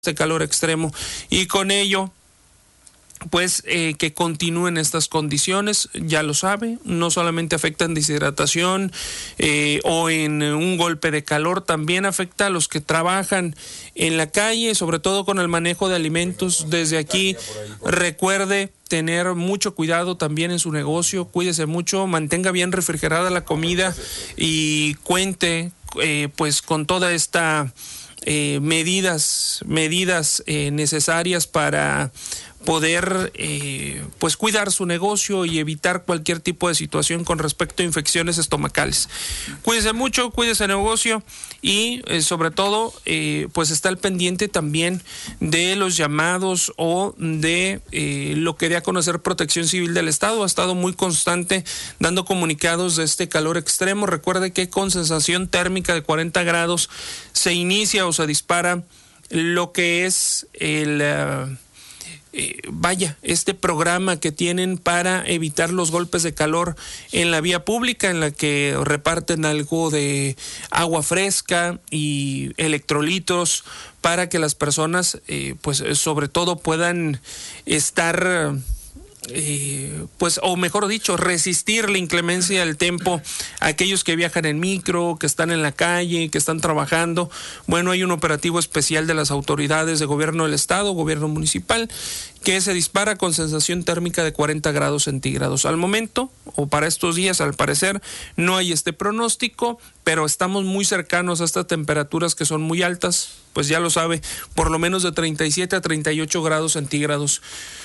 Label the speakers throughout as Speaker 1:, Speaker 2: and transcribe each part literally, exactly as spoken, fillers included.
Speaker 1: este calor extremo y con ello pues eh, que continúen estas condiciones. Ya lo sabe, no solamente afecta en deshidratación eh, o en un golpe de calor, también afecta a los que trabajan en la calle, sobre todo con el manejo de alimentos. Desde aquí recuerde tener mucho cuidado también en su negocio, cuídese mucho, mantenga bien refrigerada la comida y cuente eh, pues con toda esta eh, medidas medidas eh, necesarias para poder eh, pues cuidar su negocio y evitar cualquier tipo de situación con respecto a infecciones estomacales. Cuídese mucho, cuídese el negocio y eh, sobre todo eh, pues está al pendiente también de los llamados o de eh, lo que dé a conocer Protección Civil del Estado. Ha estado muy constante dando comunicados de este calor extremo. Recuerde que con sensación térmica de cuarenta grados se inicia o se dispara lo que es el uh, Eh, vaya, este programa que tienen para evitar los golpes de calor en la vía pública, en la que reparten algo de agua fresca y electrolitos para que las personas, eh, pues sobre todo puedan estar... Eh, pues o mejor dicho, resistir la inclemencia del tiempo a aquellos que viajan en micro, que están en la calle, que están trabajando. Bueno, hay un operativo especial de las autoridades de gobierno del estado, gobierno municipal, que se dispara con sensación térmica de cuarenta grados centígrados. Al momento, o para estos días, al parecer, no hay este pronóstico, pero estamos muy cercanos a estas temperaturas que son muy altas, pues ya lo sabe, por lo menos de treinta y siete a treinta y ocho grados centígrados.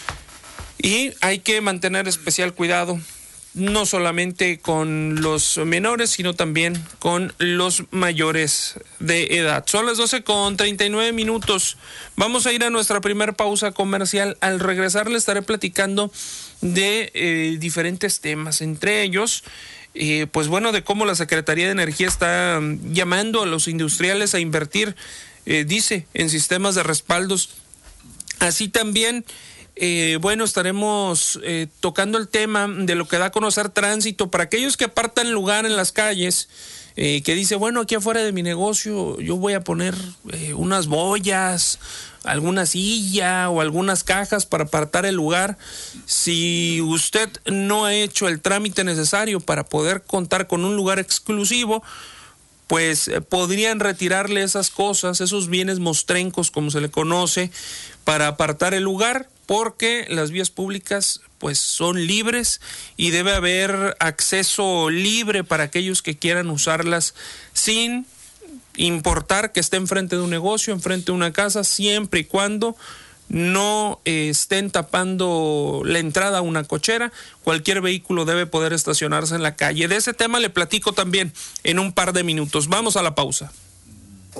Speaker 1: Y hay que mantener especial cuidado, no solamente con los menores, sino también con los mayores de edad. Son las doce con treinta y nueve minutos. Vamos a ir a nuestra primera pausa comercial. Al regresar le estaré platicando de eh, diferentes temas, entre ellos, eh, pues bueno, de cómo la Secretaría de Energía está llamando a los industriales a invertir, eh, dice, en sistemas de respaldos. Así también... Eh, bueno, estaremos eh, tocando el tema de lo que da a conocer Tránsito para aquellos que apartan lugar en las calles, eh, que dice, bueno, aquí afuera de mi negocio yo voy a poner eh, unas boyas, alguna silla o algunas cajas para apartar el lugar. Si usted no ha hecho el trámite necesario para poder contar con un lugar exclusivo, pues eh, podrían retirarle esas cosas, esos bienes mostrencos, como se le conoce, para apartar el lugar, porque las vías públicas pues son libres y debe haber acceso libre para aquellos que quieran usarlas sin importar que esté enfrente de un negocio, enfrente de una casa, siempre y cuando no eh, estén tapando la entrada a una cochera. Cualquier vehículo debe poder estacionarse en la calle. De ese tema le platico también en un par de minutos. Vamos a la pausa.